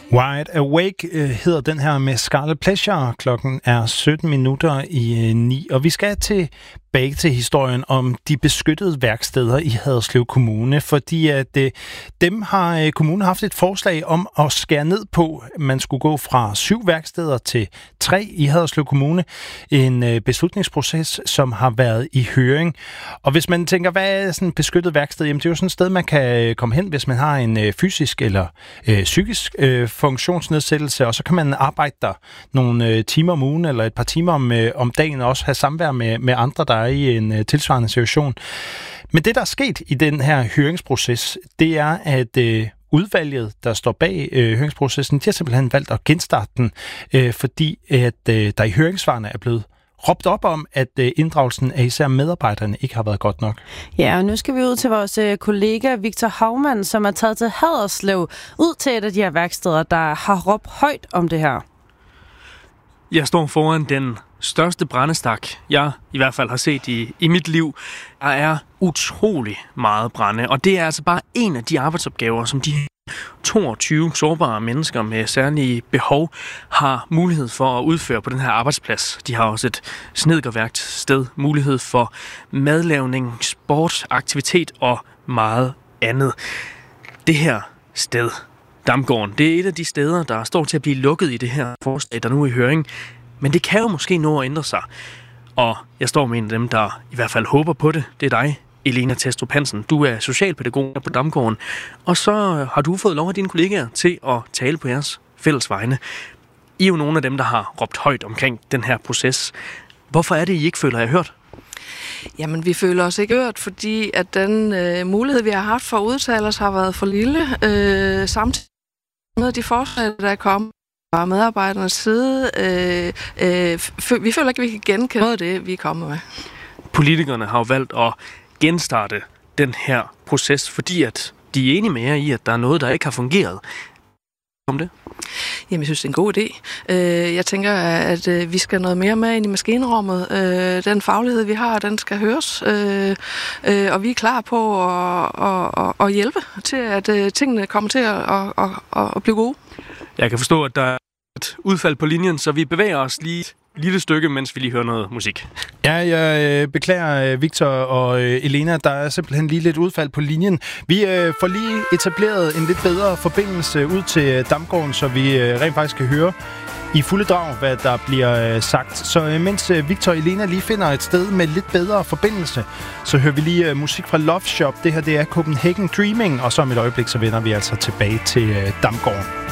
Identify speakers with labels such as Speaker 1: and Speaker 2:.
Speaker 1: Wide Awake hedder den her med Scarlet Pleasure. Klokken er 17 minutter i 9, og vi skal tilbage til historien om de beskyttede værksteder i Haderslev Kommune, fordi at dem har kommunen haft et forslag om at skære ned på. Man skulle gå fra 7 værksteder til 3 i Haderslev Kommune. En beslutningsproces, som har været i høring. Og hvis man tænker, hvad er sådan et beskyttet værksted? Jamen, det er jo sådan et sted, man kan komme hen, hvis man har en fysisk eller psykisk funktionsnedsættelse, og så kan man arbejde der nogle timer om ugen, eller et par timer om dagen, og også have samvær med andre, der er i en tilsvarende situation. Men det, der er sket i den her høringsproces, det er, at udvalget, der står bag høringsprocessen, de har simpelthen valgt at genstarte den, fordi at der i høringssvarene er blevet råbt op om, at inddragelsen af især medarbejderne ikke har været godt nok.
Speaker 2: Ja, og nu skal vi ud til vores kollega Victor Haumann, som er taget til Haderslev, ud til et af de her værksteder, der har råbt højt om det her.
Speaker 3: Jeg står foran den største brændestak, jeg i hvert fald har set i mit liv. Der er utrolig meget brænde, og det er altså bare en af de arbejdsopgaver, som de 22 sårbare mennesker med særlige behov har mulighed for at udføre på den her arbejdsplads. De har også et snedkerværksted, mulighed for madlavning, sport, aktivitet og meget andet. Det her sted, Damgården, det er et af de steder, der står til at blive lukket i det her forslag, der nu er i høring. Men det kan jo måske nå at ændre sig. Og jeg står med en af dem, der i hvert fald håber på det. Det er dig, Elena Testrup Hansen. Du er socialpædagog på Damgården. Og så har du fået lov af dine kollegaer til at tale på jeres fælles vegne. I er jo nogle af dem, der har råbt højt omkring den her proces. Hvorfor er det, I ikke føler jer hørt?
Speaker 4: Jamen, vi føler os ikke hørt, fordi at den mulighed, vi har haft for at udtale os, har været for lille. Samtidig med de forslag, der er kommet fra medarbejdernes side, vi føler ikke, at vi kan genkende noget af det, vi er kommet med.
Speaker 3: Politikerne har jo valgt at genstarte den her proces, fordi at de er enige med jer i, at der er noget, der ikke har fungeret. Om det?
Speaker 4: Jamen, jeg synes, det er en god idé. Jeg tænker, at vi skal noget mere med ind i maskinrummet. Den faglighed, vi har, den skal høres. Og vi er klar på at hjælpe til, at tingene kommer til at blive gode.
Speaker 3: Jeg kan forstå, at der er et udfald på linjen, så vi bevæger os lige et lille stykke, mens vi lige hører noget musik.
Speaker 1: Ja, jeg beklager, Victor og Elena, der er simpelthen lige lidt udfald på linjen. Vi får lige etableret en lidt bedre forbindelse ud til Damgården, så vi rent faktisk kan høre i fulde drag, hvad der bliver sagt. Så mens Victor og Elena lige finder et sted med lidt bedre forbindelse, så hører vi lige musik fra Love Shop. Det her, det er Copenhagen Dreaming, og så om et øjeblik, så vender vi altså tilbage til Damgården.